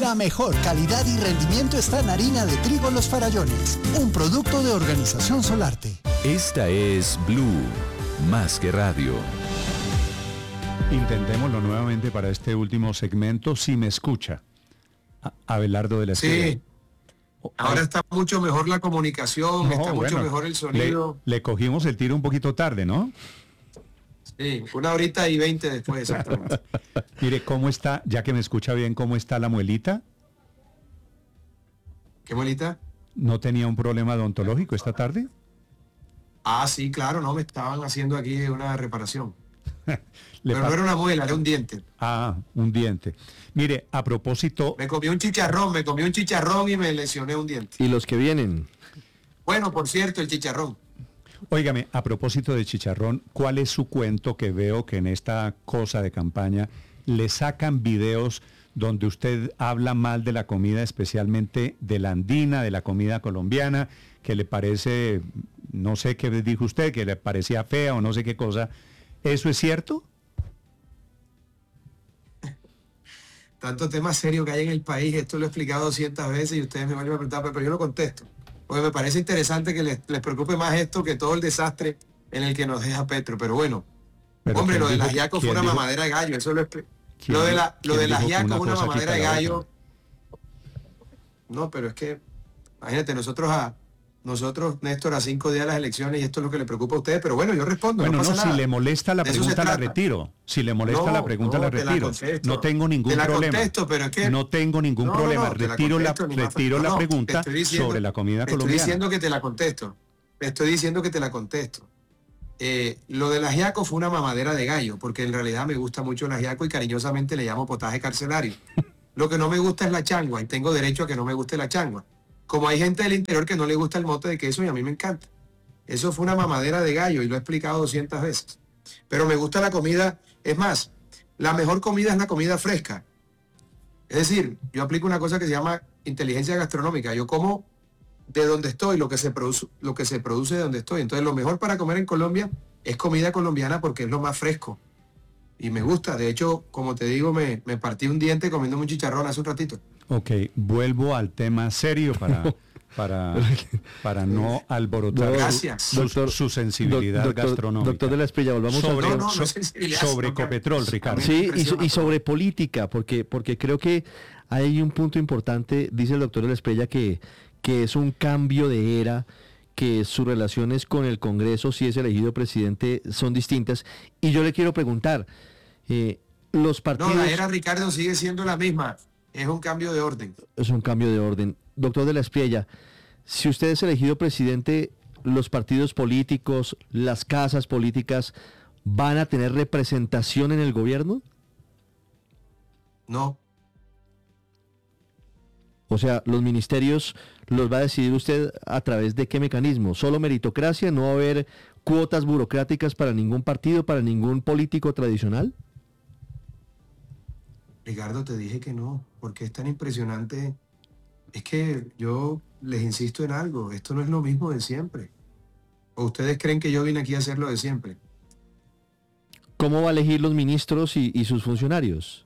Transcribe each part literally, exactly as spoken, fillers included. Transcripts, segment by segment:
La mejor calidad y rendimiento está en harina de trigo Los Farallones, un producto de Organización Solarte. Esta es Blue, más que radio. Intentémoslo nuevamente para este último segmento, si me escucha. A- Abelardo de la Espriella. Sí, ahora está mucho mejor la comunicación, No, está mucho bueno, mejor el Le, sonido. le cogimos el tiro un poquito tarde, ¿no? Sí, una horita y veinte después, exactamente. Mire, ¿cómo está, ya que me escucha bien, cómo está la muelita? ¿Qué bonita? ¿No tenía un problema odontológico esta tarde? Ah, sí, claro, no, me estaban haciendo aquí una reparación. Le Pero pa- no era una muela, era un diente. Ah, un diente. Mire, a propósito, Me comí un chicharrón, me comí un chicharrón y me lesioné un diente. Y los que vienen. Bueno, por cierto, el chicharrón. óigame, a propósito de chicharrón, ¿cuál es su cuento que veo que en esta cosa de campaña le sacan videos donde usted habla mal de la comida, especialmente de la andina, de la comida colombiana, que le parece, no sé qué dijo usted, que le parecía fea o no sé qué cosa? ¿Eso es cierto? Tanto tema serio que hay en el país, esto lo he explicado doscientas veces y ustedes me van a preguntar, pero yo lo contesto. Porque me parece interesante que les, les preocupe más esto que todo el desastre en el que nos deja Petro. Pero bueno, Pero hombre, ¿quién lo de dijo- las yacos fue quién una dijo- mamadera de gallo, eso lo expli- ¿Quién Lo de, di- la, lo quién de las dijo que yacos una fue una cosa mamadera quita de la gallo. otra? No, pero es que, imagínate, nosotros a nosotros, Néstor, a cinco días de las elecciones y esto es lo que le preocupa a ustedes, pero bueno, yo respondo. Bueno, no, no, pasa si nada. le molesta la De eso se pregunta la trata. retiro. Si le molesta No, la pregunta no, la te la retiro. contesto. No tengo ningún Te la problema. contesto, pero es que- No tengo ningún No, no, problema. no, te la retiro la, contesto, ni más- retiro no, la no, te pregunta estoy diciendo- sobre la comida Te colombiana. estoy diciendo que te la contesto. Te estoy diciendo que te la contesto. Eh, lo del ajiaco fue una mamadera de gallo, porque en realidad me gusta mucho el ajiaco y cariñosamente le llamo potaje carcelario. Lo que no me gusta es la changua y tengo derecho a que no me guste la changua. Como hay gente del interior que no le gusta el mote de queso y a mí me encanta. Eso fue una mamadera de gallo y lo he explicado doscientas veces. Pero me gusta la comida. Es más, la mejor comida es la comida fresca. Es decir, yo aplico una cosa que se llama inteligencia gastronómica. Yo como de donde estoy, lo que se produce, lo que se produce de donde estoy. Entonces, lo mejor para comer en Colombia es comida colombiana porque es lo más fresco. Y me gusta. De hecho, como te digo, me, me partí un diente comiendo un chicharrón hace un ratito. Ok, vuelvo al tema serio para, para, para no alborotar No, su- gracias. su, Doctor- su sensibilidad Doctor- gastronómica. Doctor de la Espriella, volvamos sobre, al No, no, no so- es sensibilidad, sobre sino que- Copetrol, Ricardo. Sí, y, impresiona, y sobre política, porque, porque creo que hay un punto importante, dice el doctor de la Espriella, que, que es un cambio de era, que sus relaciones con el Congreso, si es elegido presidente, son distintas. Y yo le quiero preguntar, eh, los partidos... No, la era Ricardo sigue siendo la misma. Es un cambio de orden. Es un cambio de orden. Doctor de la Espriella, si usted es elegido presidente, los partidos políticos, las casas políticas, ¿van a tener representación en el gobierno? No, O sea, los ministerios los va a decidir usted a través de qué mecanismo. ¿Solo meritocracia? ¿No va a haber cuotas burocráticas para ningún partido, para ningún político tradicional? Ricardo, te dije que no, porque es tan impresionante. Es que yo les insisto en algo, esto no es lo mismo de siempre. ¿O ustedes creen que yo vine aquí a hacer lo de siempre? ¿Cómo va a elegir los ministros y, y sus funcionarios?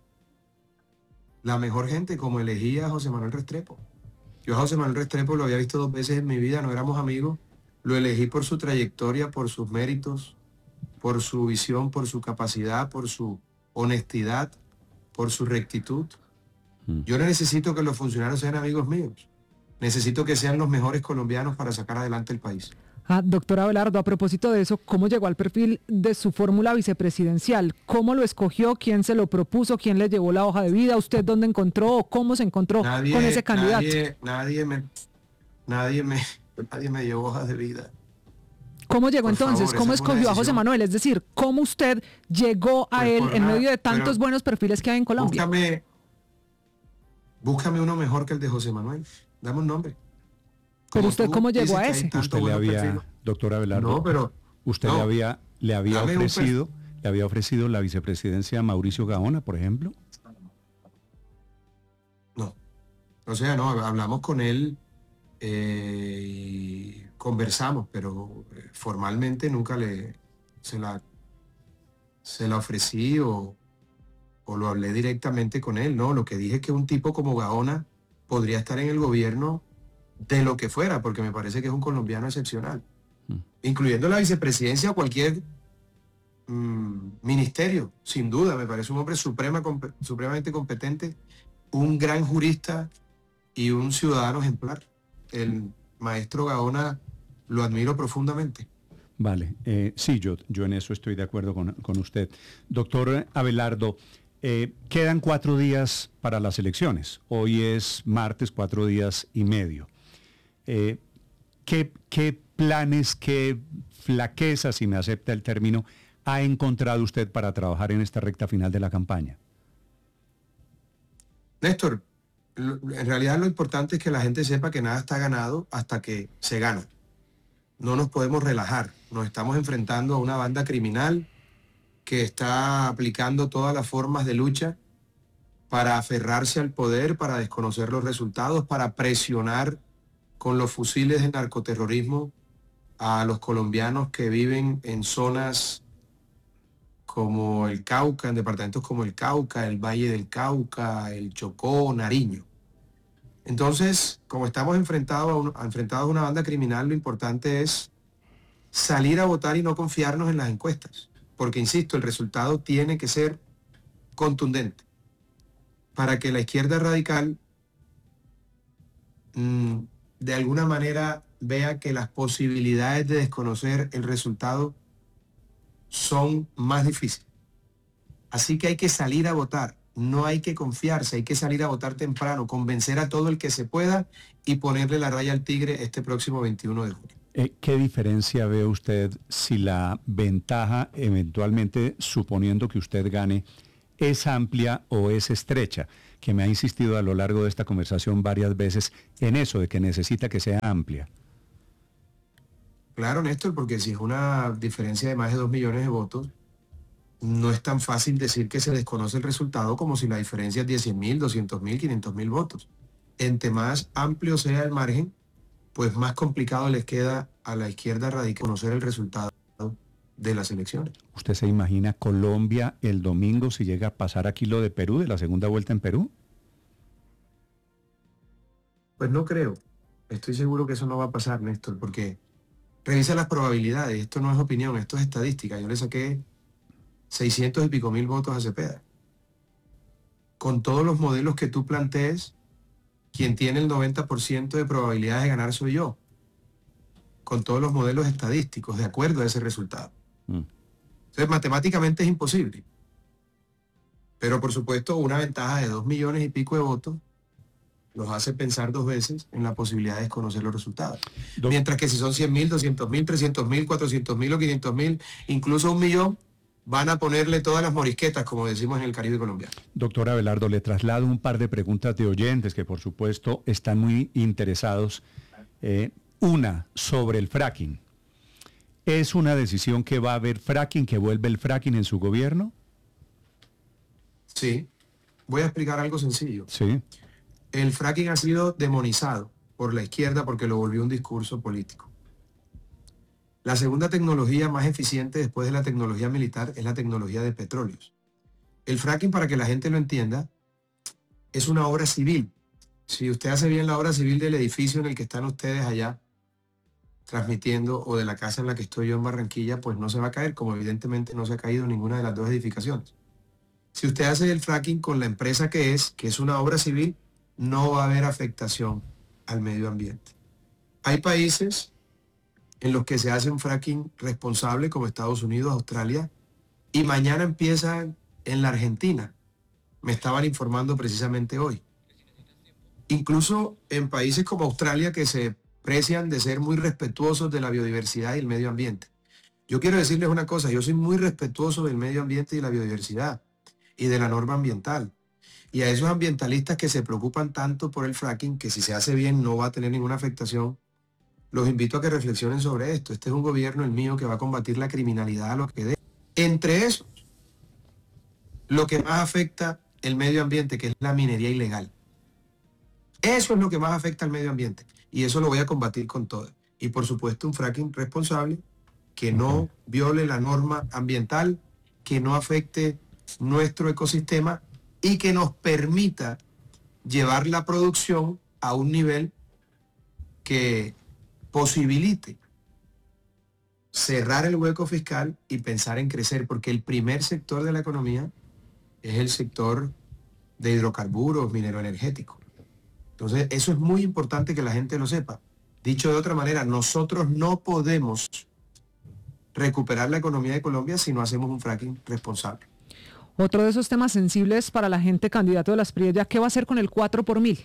La mejor gente, como elegí a José Manuel Restrepo. Yo a José Manuel Restrepo lo había visto dos veces en mi vida, no éramos amigos. Lo elegí por su trayectoria, por sus méritos, por su visión, por su capacidad, por su honestidad, por su rectitud. Mm. Yo no necesito que los funcionarios sean amigos míos. Necesito que sean los mejores colombianos para sacar adelante el país. Ah, doctor Abelardo, a propósito de eso, ¿cómo llegó al perfil de su fórmula vicepresidencial? ¿Cómo lo escogió? ¿Quién se lo propuso? ¿Quién le llevó la hoja de vida? ¿Usted dónde encontró o cómo se encontró Nadie, con ese candidato? Nadie, nadie me, nadie me, nadie me llevó hojas de vida. ¿Cómo llegó Por entonces? favor, ¿Cómo esa fue una escogió a José decisión. Manuel? Es decir, ¿cómo usted llegó a Pues él por en nada, medio de tantos pero- buenos perfiles que hay en Colombia? Búscame, búscame uno mejor que el de José Manuel. Dame un nombre. Pero Como usted, tú ¿cómo llegó dices a que hay ese? tanto Usted le buen había, perfil. doctor Abelardo, No, pero usted no. le había, le había Dame un perfil. ofrecido, le había ofrecido la vicepresidencia a Mauricio Gaona, por ejemplo. no. O sea, no, hablamos con él eh, y conversamos, pero eh, formalmente nunca le se la, se la ofrecí o, o lo hablé directamente con él, ¿no? Lo que dije es que un tipo como Gaona podría estar en el gobierno de lo que fuera, porque me parece que es un colombiano excepcional, mm. incluyendo la vicepresidencia o cualquier mmm, ministerio, sin duda. Me parece un hombre suprema, comp supremamente competente, un gran jurista y un ciudadano ejemplar. El maestro Gaona lo admiro profundamente. Vale, eh, sí, yo, yo en eso estoy de acuerdo con, con usted. Doctor Abelardo, eh, quedan cuatro días para las elecciones. Hoy es martes, cuatro días y medio. Eh, ¿qué, ¿Qué planes, qué flaquezas, si me acepta el término, ha encontrado usted para trabajar en esta recta final de la campaña? Néstor, en realidad lo importante es que la gente sepa que nada está ganado hasta que se gana. No nos podemos relajar. Nos estamos enfrentando a una banda criminal que está aplicando todas las formas de lucha para aferrarse al poder, para desconocer los resultados, para presionar con los fusiles de narcoterrorismo a los colombianos que viven en zonas como el Cauca, en departamentos como el Cauca, el Valle del Cauca, el Chocó, Nariño. Entonces, como estamos enfrentados a, un, enfrentados a una banda criminal, lo importante es salir a votar y no confiarnos en las encuestas. Porque, insisto, el resultado tiene que ser contundente para que la izquierda radical mmm, de alguna manera vea que las posibilidades de desconocer el resultado son más difíciles. Así que hay que salir a votar. No hay que confiarse, hay que salir a votar temprano, convencer a todo el que se pueda y ponerle la raya al tigre este próximo veintiuno de junio. Eh, ¿Qué diferencia ve usted si la ventaja, eventualmente, suponiendo que usted gane, es amplia o es estrecha? Que me ha insistido a lo largo de esta conversación varias veces en eso, de que necesita que sea amplia. Claro, Néstor, porque si es una diferencia de más de dos millones de votos, no es tan fácil decir que se desconoce el resultado como si la diferencia es de cien mil, doscientos mil, quinientos mil votos. Entre más amplio sea el margen, pues más complicado les queda a la izquierda radical conocer el resultado de las elecciones. ¿Usted se imagina Colombia el domingo si llega a pasar aquí lo de Perú, de la segunda vuelta en Perú? Pues no creo. Estoy seguro que eso no va a pasar, Néstor, porque revisa las probabilidades. Esto no es opinión, esto es estadística. Yo le saqué seiscientos y pico mil votos a Cepeda. Con todos los modelos que tú plantees, quien tiene el noventa por ciento de probabilidades de ganar soy yo. Con todos los modelos estadísticos, de acuerdo a ese resultado. Mm. Entonces, matemáticamente es imposible. Pero, por supuesto, una ventaja de dos millones y pico de votos los hace pensar dos veces en la posibilidad de desconocer los resultados. Do Mientras que si son cien mil, doscientos mil, trescientos mil, cuatrocientos mil o quinientos mil, incluso un millón, van a ponerle todas las morisquetas, como decimos en el Caribe colombiano. Doctor Abelardo, le traslado un par de preguntas de oyentes que por supuesto están muy interesados. Eh, una, sobre el fracking. ¿Es una decisión que va a haber fracking, que vuelve el fracking en su gobierno? Sí. Voy a explicar algo sencillo. Sí. El fracking ha sido demonizado por la izquierda porque lo volvió un discurso político. La segunda tecnología más eficiente después de la tecnología militar es la tecnología de petróleos. El fracking, para que la gente lo entienda, es una obra civil. Si usted hace bien la obra civil del edificio en el que están ustedes allá transmitiendo, o de la casa en la que estoy yo en Barranquilla, pues no se va a caer, como evidentemente no se ha caído ninguna de las dos edificaciones. Si usted hace el fracking con la empresa que es, que es una obra civil, no va a haber afectación al medio ambiente. Hay países en los que se hace un fracking responsable, como Estados Unidos, Australia, y mañana empiezan en la Argentina. Me estaban informando precisamente hoy. Incluso en países como Australia, que se precian de ser muy respetuosos de la biodiversidad y el medio ambiente. Yo quiero decirles una cosa, yo soy muy respetuoso del medio ambiente y la biodiversidad y de la norma ambiental. Y a esos ambientalistas que se preocupan tanto por el fracking, que si se hace bien no va a tener ninguna afectación, los invito a que reflexionen sobre esto. Este es un gobierno, el mío, que va a combatir la criminalidad a lo que dé. Entre esos, lo que más afecta el medio ambiente, que es la minería ilegal. Eso es lo que más afecta al medio ambiente. Y eso lo voy a combatir con todo. Y por supuesto un fracking responsable, que no viole la norma ambiental, que no afecte nuestro ecosistema y que nos permita llevar la producción a un nivel que posibilite cerrar el hueco fiscal y pensar en crecer, porque el primer sector de la economía es el sector de hidrocarburos, minero energético. Entonces, eso es muy importante que la gente lo sepa. Dicho de otra manera, nosotros no podemos recuperar la economía de Colombia si no hacemos un fracking responsable. Otro de esos temas sensibles para la gente candidato de la Espriella, ¿qué va a hacer con el cuatro por mil?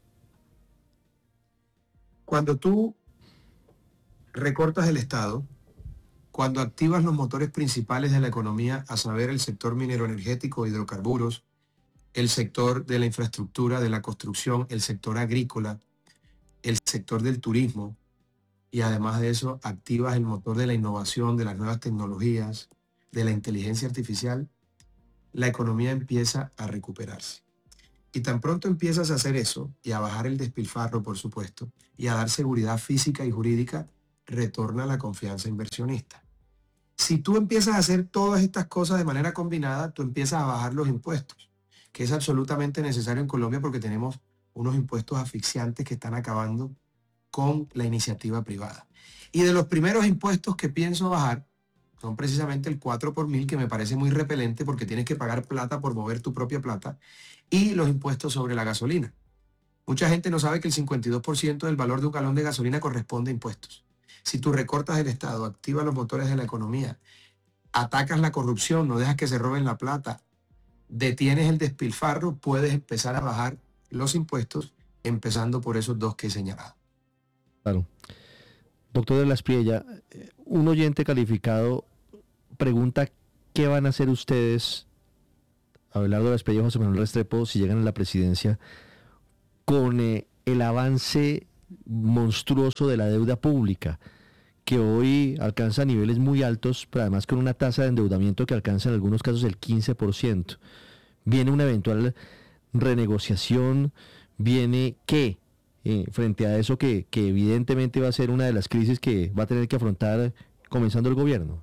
Cuando tú recortas el Estado, cuando activas los motores principales de la economía, a saber, el sector minero energético, hidrocarburos, el sector de la infraestructura, de la construcción, el sector agrícola, el sector del turismo, y además de eso activas el motor de la innovación, de las nuevas tecnologías, de la inteligencia artificial, la economía empieza a recuperarse. Y tan pronto empiezas a hacer eso y a bajar el despilfarro, por supuesto, y a dar seguridad física y jurídica, retorna la confianza inversionista. Si tú empiezas a hacer todas estas cosas de manera combinada, tú empiezas a bajar los impuestos, que es absolutamente necesario en Colombia porque tenemos unos impuestos asfixiantes que están acabando con la iniciativa privada. Y de los primeros impuestos que pienso bajar son precisamente el cuatro por mil, que me parece muy repelente porque tienes que pagar plata por mover tu propia plata, y los impuestos sobre la gasolina. Mucha gente no sabe que el cincuenta y dos por ciento del valor de un galón de gasolina corresponde a impuestos. Si tú recortas el Estado, activas los motores de la economía, atacas la corrupción, no dejas que se roben la plata, detienes el despilfarro, puedes empezar a bajar los impuestos, empezando por esos dos que he señalado. Claro. Doctor de la Espriella, un oyente calificado pregunta qué van a hacer ustedes, Abelardo de la Espriella y José Manuel Restrepo, si llegan a la presidencia, con eh, el avance monstruoso de la deuda pública, que hoy alcanza niveles muy altos, pero además con una tasa de endeudamiento que alcanza en algunos casos el quince por ciento. Viene una eventual renegociación, viene ¿qué? Eh, frente a eso que, que evidentemente va a ser una de las crisis que va a tener que afrontar comenzando el gobierno.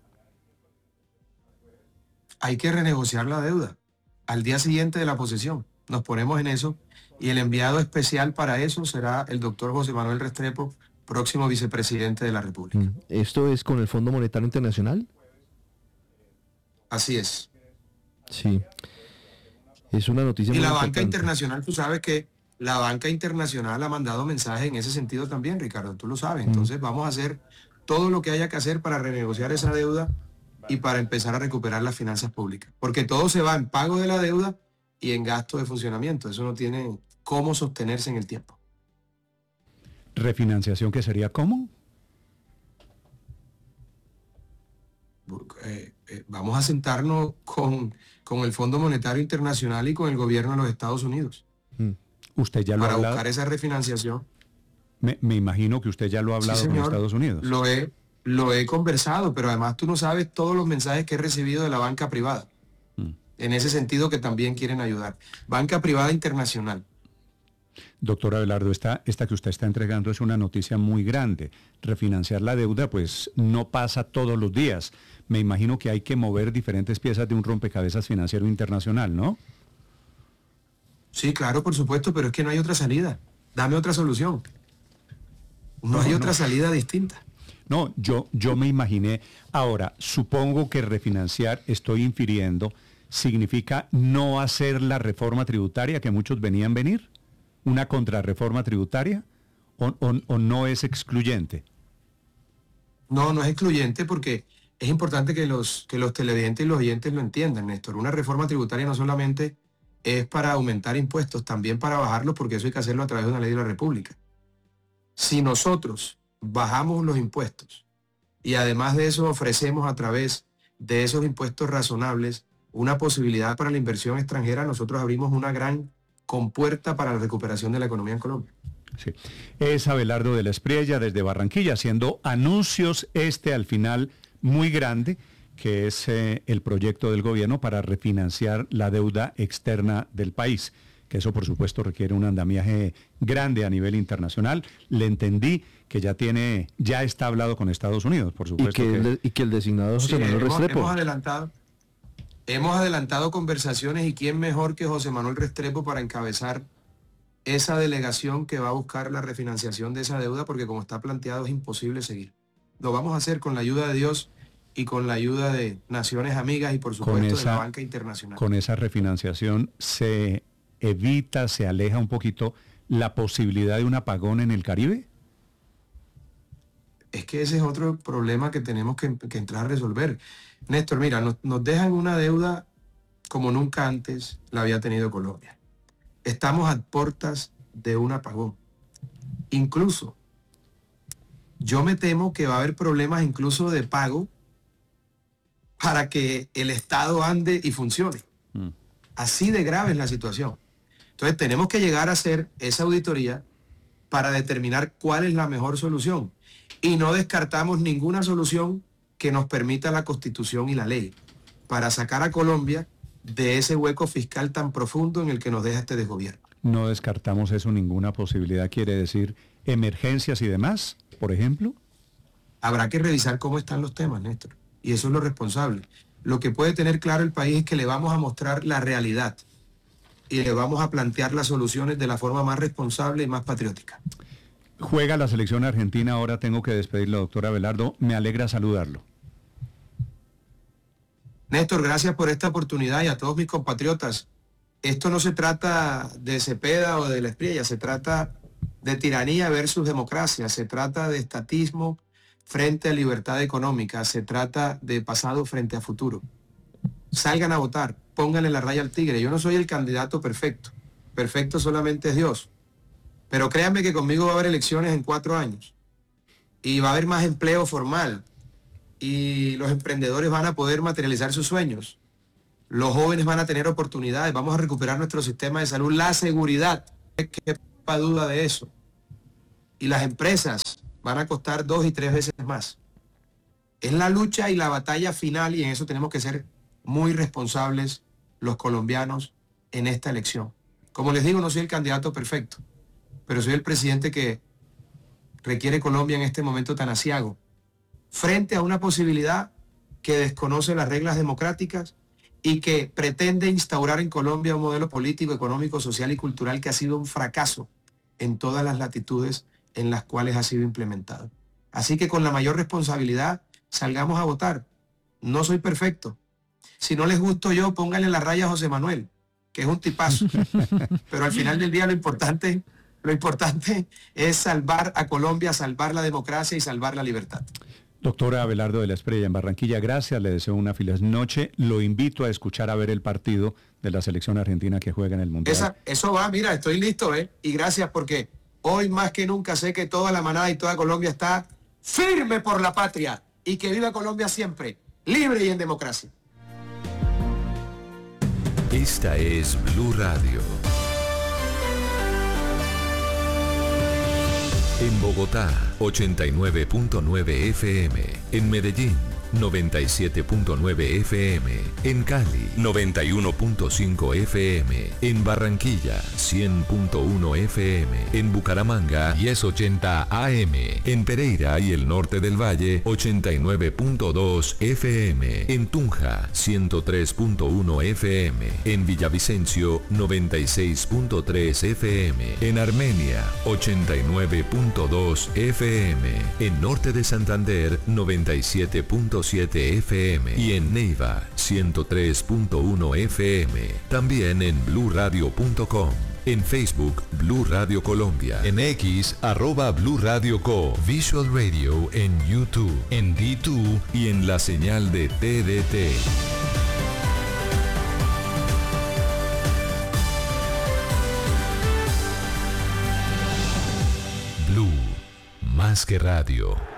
Hay que renegociar la deuda al día siguiente de la posesión. Nos ponemos en eso y el enviado especial para eso será el doctor José Manuel Restrepo, próximo vicepresidente de la República. ¿Esto es con el Fondo Monetario Internacional? Así es. Sí. Es una noticia y muy la importante. banca internacional, tú sabes que la banca internacional ha mandado mensajes en ese sentido también, Ricardo, tú lo sabes. Entonces vamos a hacer todo lo que haya que hacer para renegociar esa deuda y para empezar a recuperar las finanzas públicas. Porque todo se va en pago de la deuda y en gasto de funcionamiento. Eso no tiene cómo sostenerse en el tiempo. ¿Refinanciación que sería cómo? Eh, eh, vamos a sentarnos con, con el Fondo Monetario Internacional y con el gobierno de los Estados Unidos. Mm. ¿Usted ya lo para ha hablado? buscar esa refinanciación. Me, me imagino que usted ya lo ha hablado Sí, con señor. Estados Unidos. Lo he, lo he conversado, pero además tú no sabes todos los mensajes que he recibido de la banca privada. Mm. En ese sentido que también quieren ayudar. Banca privada internacional. Doctor Abelardo, esta, esta que usted está entregando es una noticia muy grande. Refinanciar la deuda, pues no pasa todos los días. Me imagino que hay que mover diferentes piezas de un rompecabezas financiero internacional, ¿no? Sí, claro, por supuesto, pero es que no hay otra salida. Dame otra solución. No, no hay no. otra salida distinta. No, yo, yo me imaginé. Ahora, supongo que refinanciar, estoy infiriendo, significa no hacer la reforma tributaria que muchos venían venir. ¿Una contrarreforma tributaria? ¿O, o, o no es excluyente? No, no es excluyente porque es importante que los, que los televidentes y los oyentes lo entiendan, Néstor. Una reforma tributaria no solamente es para aumentar impuestos, también para bajarlos, porque eso hay que hacerlo a través de una ley de la República. Si nosotros bajamos los impuestos y además de eso ofrecemos a través de esos impuestos razonables una posibilidad para la inversión extranjera, nosotros abrimos una gran compuerta para la recuperación de la economía en Colombia. Sí. Es Abelardo de la Espriella desde Barranquilla haciendo anuncios este al final muy grande, que es eh, el proyecto del gobierno para refinanciar la deuda externa del país, que eso por supuesto requiere un andamiaje grande a nivel internacional. Le entendí que ya tiene, ya está hablado con Estados Unidos, por supuesto. Y que, que... El, y que el designado José sí, Manuel hemos, Restrepo. Hemos adelantado, Hemos adelantado conversaciones y quién mejor que José Manuel Restrepo para encabezar esa delegación que va a buscar la refinanciación de esa deuda, porque como está planteado es imposible seguir. Lo vamos a hacer con la ayuda de Dios y con la ayuda de naciones amigas y por supuesto esa, de la banca internacional. Con esa refinanciación se evita, se aleja un poquito la posibilidad de un apagón en el Caribe. Es que ese es otro problema que tenemos que, que entrar a resolver. Néstor, mira, nos, nos dejan una deuda como nunca antes la había tenido Colombia. Estamos a puertas de un apagón. Incluso, yo me temo que va a haber problemas incluso de pago para que el Estado ande y funcione. Mm. Así de grave es la situación. Entonces tenemos que llegar a hacer esa auditoría para determinar cuál es la mejor solución. Y no descartamos ninguna solución que nos permita la Constitución y la ley para sacar a Colombia de ese hueco fiscal tan profundo en el que nos deja este desgobierno. No descartamos eso, ninguna posibilidad, quiere decir emergencias y demás, por ejemplo. Habrá que revisar cómo están los temas, Néstor, y eso es lo responsable. Lo que puede tener claro el país es que le vamos a mostrar la realidad y le vamos a plantear las soluciones de la forma más responsable y más patriótica. Juega la selección argentina, ahora tengo que despedirlo, doctor Abelardo, me alegra saludarlo. Néstor, gracias por esta oportunidad y a todos mis compatriotas. Esto no se trata de Cepeda o de la Espriella, se trata de tiranía versus democracia, se trata de estatismo frente a libertad económica, se trata de pasado frente a futuro. Salgan a votar, pónganle la raya al tigre. Yo no soy el candidato perfecto, perfecto solamente es Dios. Pero créanme que conmigo va a haber elecciones en cuatro años y va a haber más empleo formal. Y los emprendedores van a poder materializar sus sueños. Los jóvenes van a tener oportunidades. Vamos a recuperar nuestro sistema de salud, la seguridad, que no quepa duda de eso. Y las empresas van a costar dos y tres veces más. Es la lucha y la batalla final y en eso tenemos que ser muy responsables los colombianos en esta elección. Como les digo, no soy el candidato perfecto, pero soy el presidente que requiere Colombia en este momento tan aciago, frente a una posibilidad que desconoce las reglas democráticas y que pretende instaurar en Colombia un modelo político, económico, social y cultural que ha sido un fracaso en todas las latitudes en las cuales ha sido implementado. Así que con la mayor responsabilidad salgamos a votar. No soy perfecto. Si no les gusto yo, pónganle la raya a José Manuel, que es un tipazo. Pero al final del día lo importante, lo importante es salvar a Colombia, salvar la democracia y salvar la libertad. Doctora Abelardo de la Espriella en Barranquilla, gracias, le deseo una feliz noche. Lo invito a escuchar a ver el partido de la selección argentina que juega en el Mundial. Esa, eso va, mira, estoy listo, ¿eh? Y gracias porque hoy más que nunca sé que toda la manada y toda Colombia está firme por la patria y que viva Colombia siempre, libre y en democracia. Esta es Blue Radio. En Bogotá, ochenta y nueve punto nueve F M. En Medellín, noventa y siete punto nueve F M. En Cali, noventa y uno punto cinco F M. En Barranquilla, cien punto uno F M. En Bucaramanga, diez ochenta A M. En Pereira y el norte del Valle, ochenta y nueve punto dos F M. En Tunja, ciento tres punto uno F M. En Villavicencio, noventa y seis punto tres F M. En Armenia, ochenta y nueve punto dos F M. En norte de Santander, noventa y siete punto siete F M. Y en Neiva, ciento tres punto uno F M. También en blue radio punto com. En Facebook, Blue Radio Colombia. En X, arroba Blue Radio Co. Visual Radio en YouTube, en D dos y en la señal de T D T. Blue, más que radio.